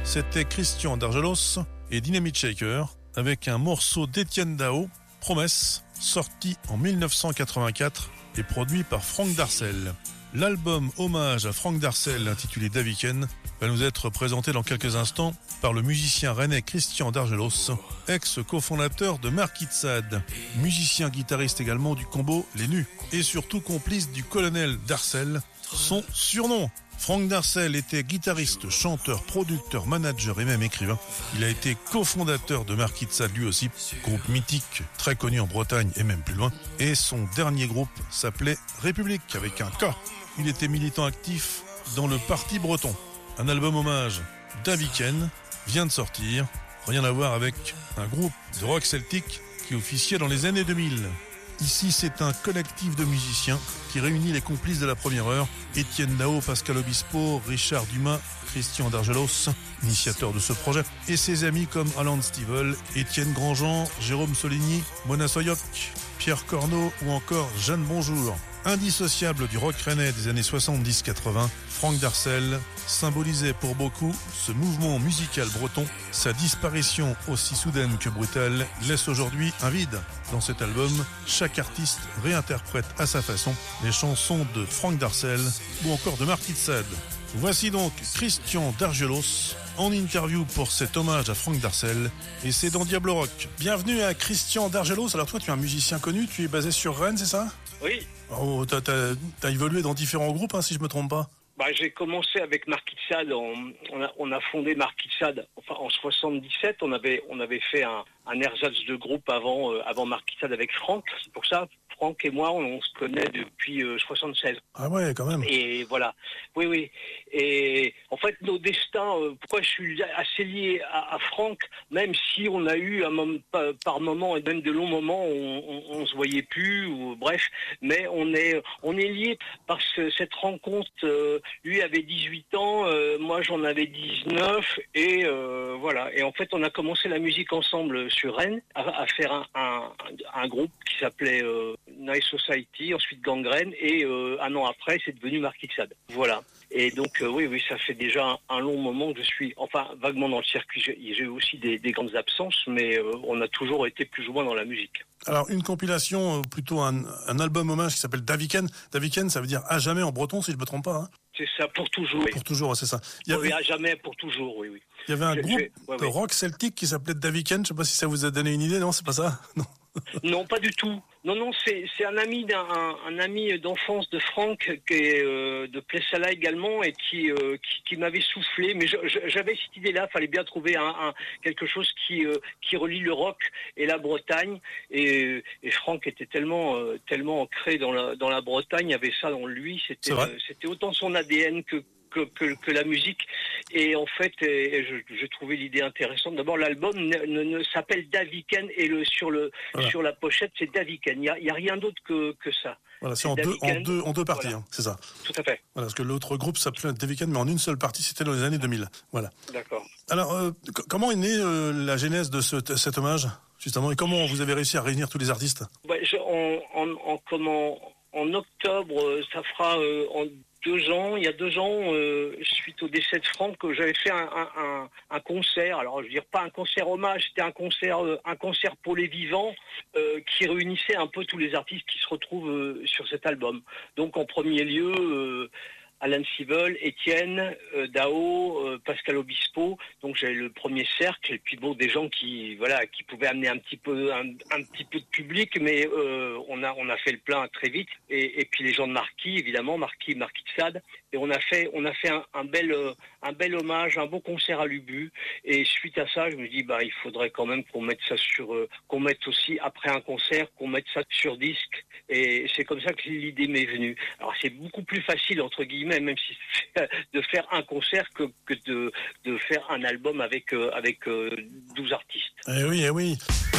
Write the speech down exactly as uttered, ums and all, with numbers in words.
c'était Christian Dargelos et Dynamite Shaker avec un morceau d'Étienne Dao, Promesse, sorti en dix-neuf cent quatre-vingt-quatre et produit par Franck Darcel. L'album hommage à Franck Darcel intitulé Daviken va nous être présenté dans quelques instants par le musicien rennais Christian Dargelos, ex-cofondateur de Marquis de Sade, musicien guitariste également du combo Les Nus et surtout complice du colonel Darcel, son surnom. Franck Darcel était guitariste, chanteur, producteur, manager et même écrivain. Il a été cofondateur de Marquis de Sade lui aussi, groupe mythique, très connu en Bretagne et même plus loin. Et son dernier groupe s'appelait République avec un K. Il était militant actif dans le Parti breton. Un album hommage, Daviken, vient de sortir. Rien à voir avec un groupe de rock celtique qui officiait dans les années deux mille. Ici, c'est un collectif de musiciens qui réunit les complices de la première heure. Étienne Dao, Pascal Obispo, Richard Dumas, Christian Dargelos, initiateur de ce projet, et ses amis comme Alan Stivell, Étienne Grandjean, Jérôme Soligny, Mona Soyoc, Pierre Corneau ou encore Jeanne Bonjour. Indissociable du rock rennais des années soixante-dix quatre-vingts, Franck Darcel symbolisait pour beaucoup ce mouvement musical breton. Sa disparition aussi soudaine que brutale laisse aujourd'hui un vide. Dans cet album, chaque artiste réinterprète à sa façon les chansons de Franck Darcel ou encore de Marquis de Sade. Voici donc Christian Dargelos en interview pour cet hommage à Franck Darcel, et c'est dans Diable Rock. Bienvenue à Christian Dargelos. Alors toi, tu es un musicien connu, tu es basé sur Rennes, c'est ça? Oui. Oh, t'as, t'as, t'as évolué dans différents groupes, hein, si je me trompe pas. Bah, j'ai commencé avec Marquis de Sade. On, on, a, on a fondé Marquis de Sade. Enfin, en soixante-dix-sept, on avait, on avait fait un, un ersatz de groupe avant, euh, avant Marquis de Sade avec Franck. C'est pour ça, Franck et moi, on, on se connaît depuis euh, soixante-seize. Ah ouais, quand même. Et voilà. Oui, oui. Et en fait, nos destins, euh, pourquoi je suis assez lié à, à Franck, même si on a eu un moment, par, par moment et même de longs moments, on, on, on se voyait plus, ou bref, mais on est, on est liés parce que cette rencontre, euh, lui avait dix-huit ans, euh, moi j'en avais dix-neuf, et euh, voilà. Et en fait, on a commencé la musique ensemble sur Rennes, à, à faire un, un, un groupe qui s'appelait euh, Nice Society, ensuite Gangrène, et euh, un an après, c'est devenu Marquis de Sade. Voilà. Et donc, euh, oui, oui, ça fait déjà un, un long moment que je suis, enfin, vaguement dans le circuit. J'ai, j'ai eu aussi des, des grandes absences, mais euh, on a toujours été plus ou moins dans la musique. Alors, une compilation, plutôt un, un album hommage qui s'appelle Daviken. Daviken, ça veut dire à jamais en breton, si je me trompe pas. Hein. C'est ça, pour toujours. Oui. Pour toujours, c'est ça. Il y avait, oui, à jamais, pour toujours, oui, oui. Il y avait un je, groupe je, ouais, de ouais. rock celtique qui s'appelait Daviken. Je sais pas si ça vous a donné une idée. Non, c'est pas ça. Non. Non, pas du tout. Non, non, c'est c'est un ami d'un un, un ami d'enfance de Franck, qui est euh, de Plessala également, et qui euh, qui, qui m'avait soufflé. Mais je, je, j'avais cette idée-là. Fallait bien trouver un, un quelque chose qui euh, qui relie le rock et la Bretagne. Et, et Franck était tellement euh, tellement ancré dans la dans la Bretagne, il y avait ça dans lui. C'était euh, c'était autant son A D N que Que, que, que la musique. Et en fait, et, et je, je trouvais l'idée intéressante. D'abord, l'album ne, ne, ne s'appelle Daviken, et le sur le voilà. sur la pochette, c'est Daviken. Il y a, il y a rien d'autre que que ça. Voilà, c'est, c'est en deux en deux en deux parties, voilà. hein, c'est ça. Tout à fait. Voilà, parce que l'autre groupe s'appelait Daviken, mais en une seule partie, c'était dans les années deux mille. Voilà. D'accord. Alors, euh, c- comment est née euh, la genèse de ce, cet hommage, justement, et comment vous avez réussi à réunir tous les artistes? Ouais, je, en, en, en comment en octobre, ça fera euh, en deux ans, il y a deux ans, euh, suite au décès de Franck, j'avais fait un, un, un, un concert. Alors, je veux dire, pas un concert hommage, c'était un concert, euh, un concert pour les vivants, euh, qui réunissait un peu tous les artistes qui se retrouvent euh, sur cet album. Donc, en premier lieu, euh, Alan Stivell, Étienne, euh, Dao, euh, Pascal Obispo. Donc j'avais le premier cercle, et puis bon, des gens qui voilà qui pouvaient amener un petit peu un, un petit peu de public, mais euh, on a on a fait le plein très vite. Et, et puis les gens de Marquis, évidemment, Marquis Marquis de Sade. Et on a fait on a fait un, un bel euh, un bel hommage, un beau concert à l'Ubu. Et suite à ça, je me dis bah il faudrait quand même qu'on mette ça sur euh, qu'on mette aussi après un concert, qu'on mette ça sur disque. Et c'est comme ça que l'idée m'est venue. Alors c'est beaucoup plus facile entre guillemets, même si c'est de faire un concert que, que de, de faire un album avec, euh, avec euh, douze artistes. Eh oui, eh oui.